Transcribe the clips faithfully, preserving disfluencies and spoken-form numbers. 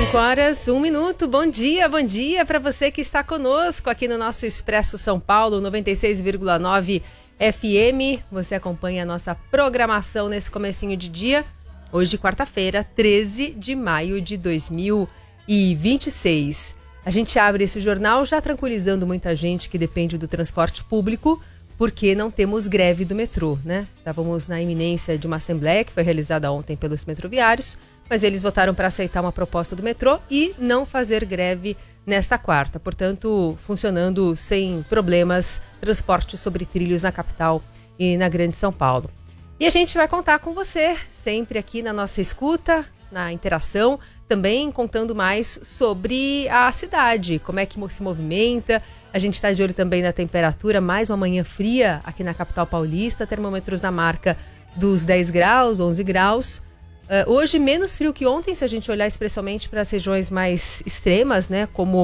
cinco horas, um minuto. Bom dia, bom dia para você que está conosco aqui no nosso Expresso São Paulo, noventa e seis vírgula nove F M. Você acompanha a nossa programação nesse comecinho de dia. Hoje, quarta-feira, treze de maio de dois mil e vinte e seis. A gente abre esse jornal já tranquilizando muita gente que depende do transporte público, porque não temos greve do metrô, né? Estávamos na iminência de uma assembleia que foi realizada ontem pelos metroviários, mas eles votaram para aceitar uma proposta do metrô e não fazer greve nesta quarta. Portanto, funcionando sem problemas, transporte sobre trilhos na capital e na Grande São Paulo. E a gente vai contar com você, sempre aqui na nossa escuta, na interação, também contando mais sobre a cidade, como é que se movimenta. A gente está de olho também na temperatura, mais uma manhã fria aqui na capital paulista, termômetros na marca dos dez graus, onze graus. Uh, hoje menos frio que ontem, se a gente olhar especialmente para as regiões mais extremas, né? Como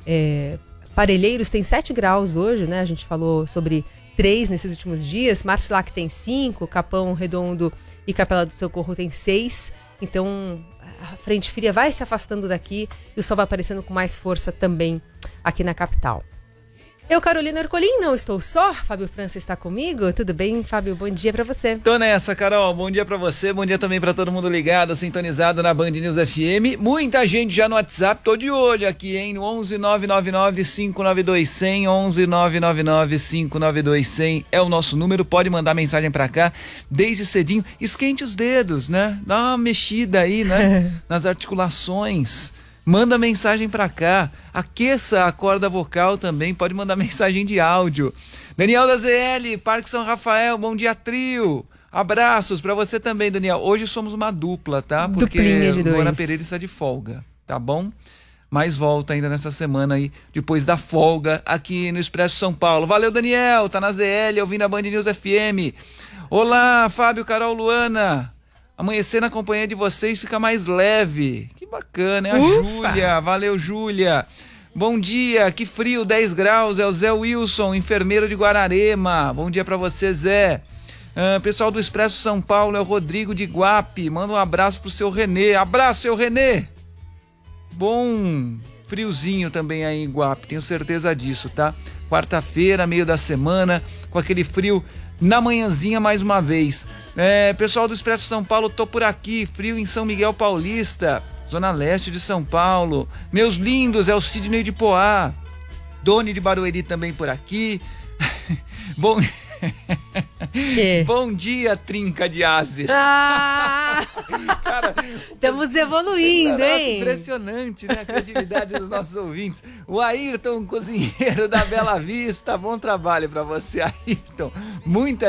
é, Parelheiros tem sete graus hoje, né? A gente falou sobre três nesses últimos dias. Marcilac tem cinco, Capão Redondo e Capela do Socorro tem seis. Então a frente fria vai se afastando daqui e o sol vai aparecendo com mais força também aqui na capital. Eu, Carolina Ercolim, não estou só. Fábio França está comigo. Tudo bem, Fábio? Bom dia para você. Tô nessa, Carol. Bom dia para você. Bom dia também para todo mundo ligado, sintonizado na Band News F M. Muita gente já no WhatsApp. Tô de olho aqui, hein? No onze nove nove nove cinco nove dois zero zero. onze nove nove nove cinco nove dois zero zero é o nosso número. Pode mandar mensagem para cá desde cedinho. Esquente os dedos, né? Dá uma mexida aí, né? Nas articulações. Manda mensagem pra cá, aqueça a corda vocal também, pode mandar mensagem de áudio. Daniel da Z L, Parque São Rafael, bom dia trio. Abraços pra você também, Daniel. Hoje somos uma dupla, tá? Porque Luana Pereira está de folga, tá bom? Mas volta ainda nessa semana aí, depois da folga aqui no Expresso São Paulo. Valeu, Daniel, tá na Z L, ouvindo a Band News F M. Olá, Fábio, Carol, Luana. Amanhecer na companhia de vocês fica mais leve. Que bacana, é a Júlia. Valeu, Júlia. Bom dia, que frio, dez graus. É o Zé Wilson, enfermeiro de Guararema. Bom dia pra você, Zé. Uh, pessoal do Expresso São Paulo, é o Rodrigo de Guape. Manda um abraço pro seu Renê. Abraço, seu Renê. Bom friozinho também aí em Guape, tenho certeza disso, tá? Quarta-feira, meio da semana, com aquele frio na manhãzinha mais uma vez. É, pessoal do Expresso São Paulo, tô por aqui, frio em São Miguel Paulista, zona leste de São Paulo. Meus lindos, é o Sidney de Poá. Doni de Barueri também por aqui. Bom... Bom dia, trinca de ases. Ah! Cara, estamos evoluindo, nossa, hein? Impressionante, né? A credibilidade dos nossos ouvintes. O Ayrton, cozinheiro da Bela Vista. Bom trabalho pra você, Ayrton. Muita